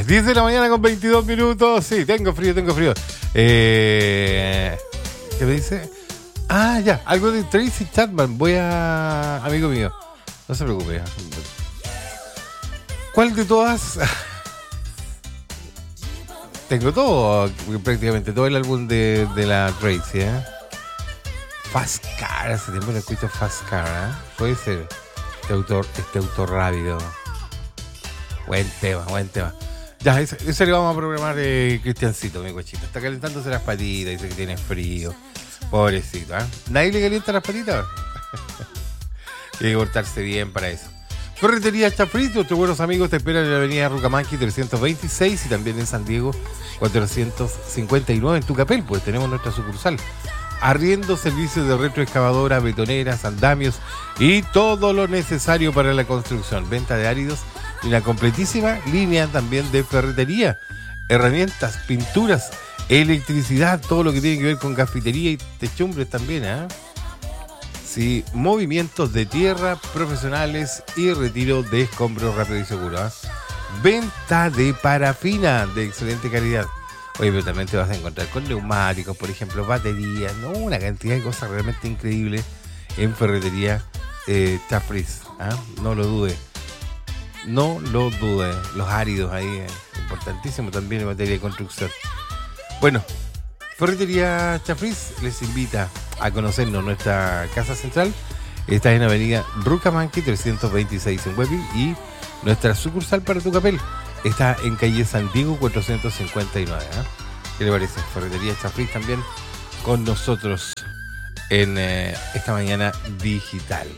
10 de la mañana con 22 minutos. Sí, tengo frío. ¿Qué me dice? Ah, ya, algo de Tracy Chapman. Amigo mío, no se preocupe. ¿Cuál de todas? Tengo todo, prácticamente todo el álbum de la Tracy, ¿eh? Fast Car, hace tiempo no escucho Fast Car, ¿eh? Puede ser este autor rápido. Buen tema. Ya, eso le vamos a programar Cristiancito, mi cochito. Está calentándose las patitas, dice que tiene frío. Pobrecito, ¿eh? ¿Nadie le calienta las patitas? Tiene que cortarse bien para eso. Ferretería Chafriz, nuestros buenos amigos te esperan en la avenida Rucamanqui 326 y también en San Diego 459 en Tucapel, pues tenemos nuestra sucursal. Arriendo, servicios de retroexcavadora, betoneras, andamios y todo lo necesario para la construcción. Venta de áridos y una completísima línea también de ferretería. Herramientas, pinturas, electricidad, todo lo que tiene que ver con cafetería y techumbres también, ¿eh? Sí, movimientos de tierra profesionales y retiro de escombros rápido y seguro, ¿eh? Venta de parafina de excelente calidad. Oye, pero también te vas a encontrar con neumáticos, por ejemplo, baterías, ¿no? Una cantidad de cosas realmente increíbles en Ferretería Chafriz, ¿eh? No lo dude. Los áridos ahí, importantísimo también en materia de construcción. Bueno, Ferretería Chafriz les invita a conocernos. Nuestra casa central está en avenida Rucamanqui 326 en Huepi y nuestra sucursal para Tucapel está en calle San Diego 459, ¿eh? ¿Qué le parece? Ferretería Chafriz también con nosotros en esta mañana digital.